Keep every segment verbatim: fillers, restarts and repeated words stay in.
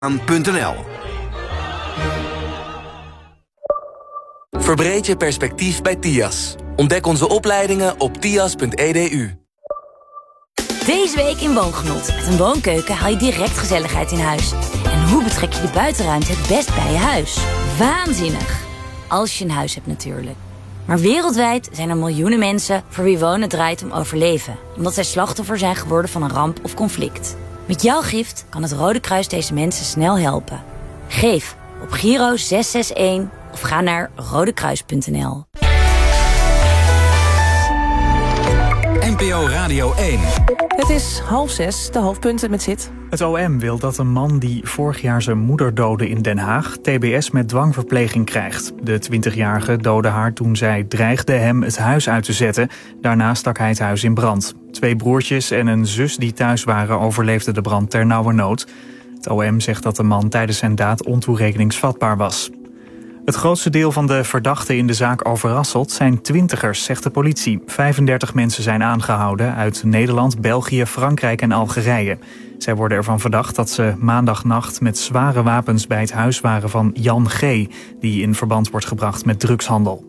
punt n l. Verbreed je perspectief bij T I A S. Ontdek onze opleidingen op tias punt e d u. Deze week in Woongenot. Met een woonkeuken haal je direct gezelligheid in huis. En hoe betrek je de buitenruimte het best bij je huis? Waanzinnig! Als je een huis hebt natuurlijk. Maar wereldwijd zijn er miljoenen mensen voor wie wonen draait om overleven. Omdat zij slachtoffer zijn geworden van een ramp of conflict. Met jouw gift kan het Rode Kruis deze mensen snel helpen. Geef op Giro zes zes een of ga naar rodekruis punt n l. N P O Radio één. Het is half zes, de hoofdpunten met Zit. Het O M wil dat een man die vorig jaar zijn moeder doodde in Den Haag T B S met dwangverpleging krijgt. De twintigjarige doodde haar toen zij dreigde hem het huis uit te zetten. Daarna stak hij het huis in brand. Twee broertjes en een zus die thuis waren overleefden de brand ternauwernood. Het O M zegt dat de man tijdens zijn daad ontoerekeningsvatbaar was. Het grootste deel van de verdachten in de zaak Overasselt zijn twintigers, zegt de politie. vijfendertig mensen zijn aangehouden uit Nederland, België, Frankrijk en Algerije. Zij worden ervan verdacht dat ze maandagnacht met zware wapens bij het huis waren van Jan G., die in verband wordt gebracht met drugshandel.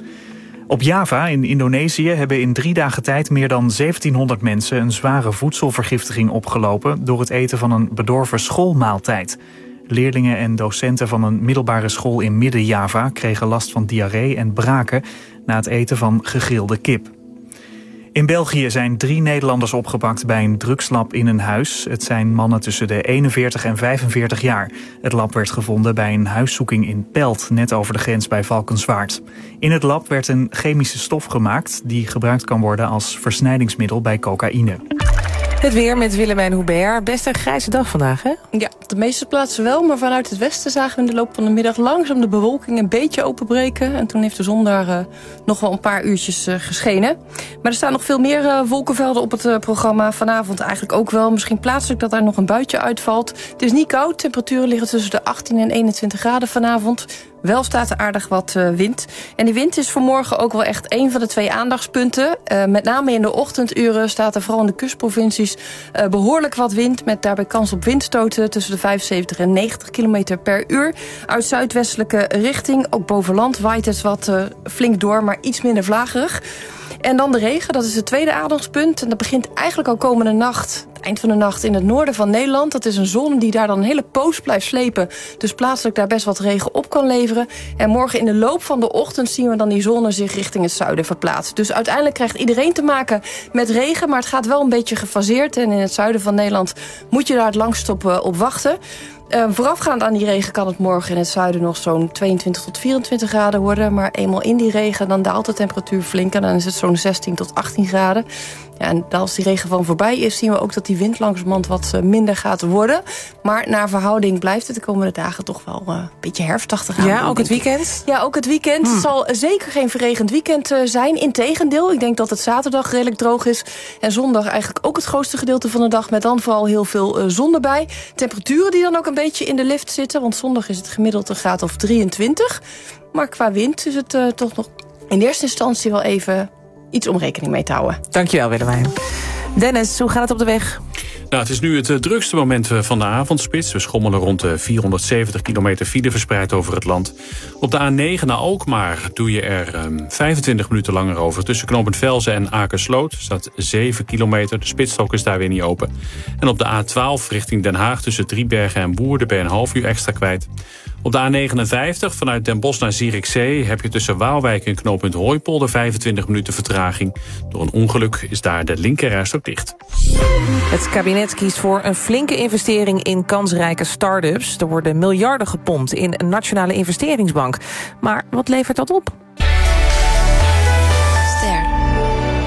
Op Java in Indonesië hebben in drie dagen tijd meer dan zeventienhonderd mensen een zware voedselvergiftiging opgelopen door het eten van een bedorven schoolmaaltijd. Leerlingen en docenten van een middelbare school in Midden-Java kregen last van diarree en braken na het eten van gegrilde kip. In België zijn drie Nederlanders opgepakt bij een drugslab in een huis. Het zijn mannen tussen de eenenveertig en vijfenveertig jaar. Het lab werd gevonden bij een huiszoeking in Pelt, net over de grens bij Valkenswaard. In het lab werd een chemische stof gemaakt die gebruikt kan worden als versnijdingsmiddel bij cocaïne. Het weer met Willemijn Hubert. Best een grijze dag vandaag, hè? Ja, op de meeste plaatsen wel, maar vanuit het westen zagen we in de loop van de middag langzaam de bewolking een beetje openbreken. En toen heeft de zon daar uh, nog wel een paar uurtjes uh, geschenen. Maar er staan nog veel meer uh, wolkenvelden op het uh, programma. Vanavond eigenlijk ook wel. Misschien plaatselijk dat er nog een buitje uitvalt. Het is niet koud. Temperaturen liggen tussen de achttien en eenentwintig graden vanavond. Wel staat er aardig wat uh, wind. En die wind is voor morgen ook wel echt een van de twee aandachtspunten. Uh, met name in de ochtenduren staat er vooral in de kustprovincies uh, behoorlijk wat wind. Met daarbij kans op windstoten tussen de vijfenzeventig en negentig kilometer per uur. Uit zuidwestelijke richting. Ook boven land waait het wat uh, flink door, maar iets minder vlagerig. En dan de regen, dat is het tweede aandachtspunt. En dat begint eigenlijk al komende nacht, het eind van de nacht, in het noorden van Nederland. Dat is een zone die daar dan een hele poos blijft slepen. Dus plaatselijk daar best wat regen op kan leveren. En morgen in de loop van de ochtend zien we dan die zone zich richting het zuiden verplaatsen. Dus uiteindelijk krijgt iedereen te maken met regen. Maar het gaat wel een beetje gefaseerd. En in het zuiden van Nederland moet je daar het langst op, uh, op wachten. Uh, voorafgaand aan die regen kan het morgen in het zuiden nog zo'n tweeëntwintig tot vierentwintig graden worden. Maar eenmaal in die regen, dan daalt de temperatuur flink. En dan is het zo'n zestien tot achttien graden. Ja, en als die regen van voorbij is, zien we ook dat die wind langzamerhand wat minder gaat worden. Maar naar verhouding blijft het de komende dagen toch wel uh, een beetje herfstachtig aan. Ja, ook het weekend? Ja, ook het weekend. Hmm. Het zal zeker geen verregend weekend uh, zijn. Integendeel, ik denk dat het zaterdag redelijk droog is. En zondag eigenlijk ook het grootste gedeelte van de dag. Met dan vooral heel veel uh, zon erbij. Temperaturen die dan ook een beetje in de lift zitten. Want zondag is het gemiddeld een graad of drieëntwintig. Maar qua wind is het uh, toch nog in eerste instantie wel even iets om rekening mee te houden. Dankjewel, Willemijn. Dennis, hoe gaat het op de weg? Nou, het is nu het uh, drukste moment uh, van de avondspits. We schommelen rond de vierhonderdzeventig kilometer file verspreid over het land. Op de A negen naar Alkmaar doe je er um, vijfentwintig minuten langer over. Tussen knooppunt Velzen en Akersloot staat zeven kilometer. De spitsstok is daar weer niet open. En op de A twaalf richting Den Haag tussen Driebergen en Woerden ben je een half uur extra kwijt. Op de A negenenvijftig vanuit Den Bosch naar Zierikzee heb je tussen Waalwijk en knooppunt Hooipolder vijfentwintig minuten vertraging. Door een ongeluk is daar de linkerrijstrook dicht. Het kabinet kiest voor een flinke investering in kansrijke start-ups. Er worden miljarden gepompt in een nationale investeringsbank. Maar wat levert dat op?